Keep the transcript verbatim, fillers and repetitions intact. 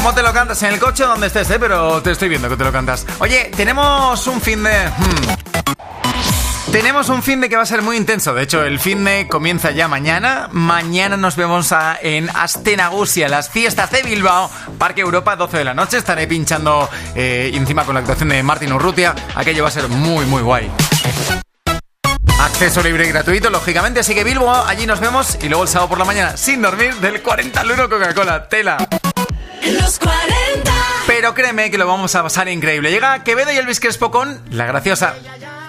¿Cómo te lo cantas? En el coche o donde estés, ¿eh? Pero te estoy viendo que te lo cantas. Oye, tenemos un fin de... Hmm. Tenemos un fin de que va a ser muy intenso. De hecho, el fin de comienza ya mañana. Mañana nos vemos a, en Astenagusia, las fiestas de Bilbao, Parque Europa, doce de la noche. Estaré pinchando eh, encima con la actuación de Martin Urrutia. Aquello va a ser muy, muy guay. Acceso libre y gratuito, lógicamente. Así que Bilbao, allí nos vemos. Y luego el sábado por la mañana, sin dormir, del cuarenta al uno Coca-Cola. Tela. Los cuarenta. Pero créeme que lo vamos a pasar increíble. Llega Quevedo y Elvis Crespo con La Graciosa.